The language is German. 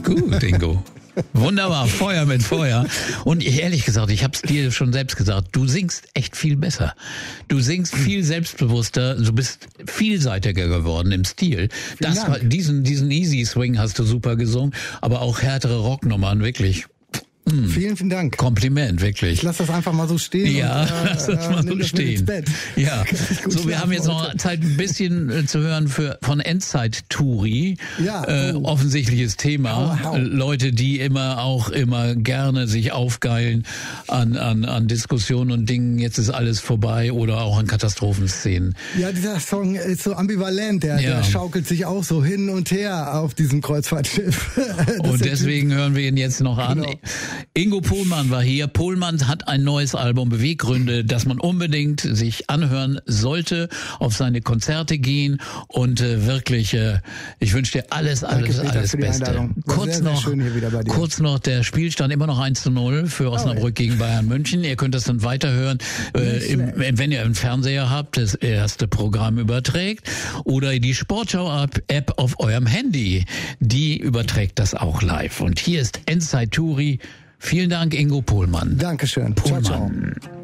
Gut, Ingo. Wunderbar, Feuer mit Feuer. Und ehrlich gesagt, ich habe es dir schon selbst gesagt, du singst echt viel besser. Du singst viel selbstbewusster, du bist vielseitiger geworden im Stil. Diesen Easy Swing hast du super gesungen, aber auch härtere Rocknummern, wirklich. Vielen, vielen Dank. Kompliment, wirklich. Ich lass das einfach mal so stehen. Ja, lass das mal so stehen. Ja, so, wir haben jetzt noch Zeit, ein bisschen zu hören von Endzeit-Touri. Ja, offensichtliches Thema. Hau. Leute, die immer gerne sich aufgeilen an Diskussionen und Dingen. Jetzt ist alles vorbei oder auch an Katastrophenszenen. Ja, dieser Song ist so ambivalent. Der schaukelt sich auch so hin und her auf diesem Kreuzfahrtschiff. Und deswegen hören wir ihn jetzt noch an. Genau. Ingo Pohlmann war hier. Pohlmann hat ein neues Album, Beweggründe, das man unbedingt sich anhören sollte, auf seine Konzerte gehen und wirklich, ich wünsche dir alles Beste. Kurz noch der Spielstand, immer noch 1:0 für Osnabrück gegen Bayern München. Ihr könnt das dann weiterhören, wenn ihr einen Fernseher habt, das erste Programm überträgt, oder die Sportschau-App auf eurem Handy, die überträgt das auch live. Und hier ist Endzeit Touri. Vielen Dank, Ingo Pohlmann. Dankeschön. Pohlmann. Ciao, ciao.